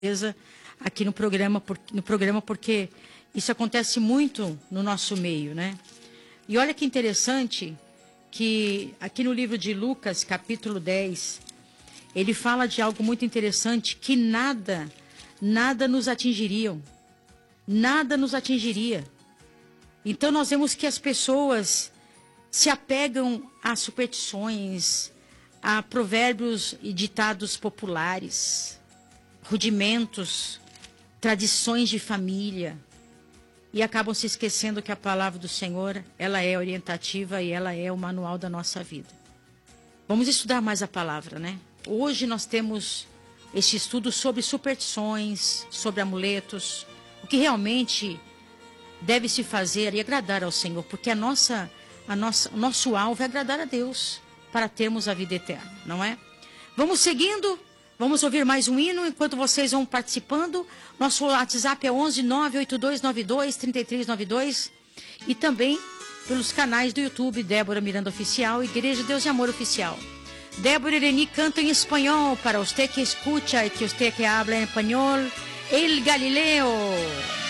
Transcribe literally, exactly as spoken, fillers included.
certeza aqui no programa, no programa, porque isso acontece muito no nosso meio, né? E olha que interessante que aqui no livro de Lucas, capítulo dez, ele fala de algo muito interessante, que nada, nada nos atingiriam. Nada nos atingiria. Então nós vemos que as pessoas se apegam a superstições, a provérbios e ditados populares, rudimentos, tradições de família, e acabam se esquecendo que a palavra do Senhor, ela é orientativa e ela é o manual da nossa vida. Vamos estudar mais a palavra, né? Hoje nós temos esse estudo sobre superstições, sobre amuletos, o que realmente deve se fazer e agradar ao Senhor, porque a nossa, a nossa, o nosso alvo é agradar a Deus para termos a vida eterna, não é? Vamos seguindo, vamos ouvir mais um hino enquanto vocês vão participando. Nosso WhatsApp é onze nove oito dois nove dois três três nove dois e também pelos canais do YouTube Débora Miranda Oficial, Igreja Deus e Amor Oficial. Débora Ireni canta em espanhol para você que escuta e que você que habla em espanhol, El Galileo.